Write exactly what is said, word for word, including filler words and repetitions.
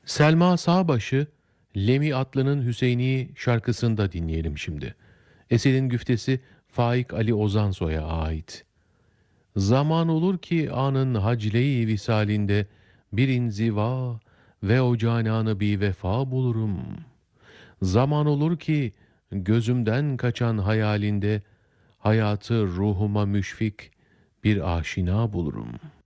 Selma Sağbaşı, Lemi Atlı'nın Hüseyini şarkısında dinleyelim şimdi. Eserin güftesi Faik Ali Ozansoy'a ait. Zaman olur ki anın hacile-i visalinde bir inziva ve o cananı bir vefa bulurum. Zaman olur ki gözümden kaçan hayalinde hayatı ruhuma müşfik bir aşina bulurum.''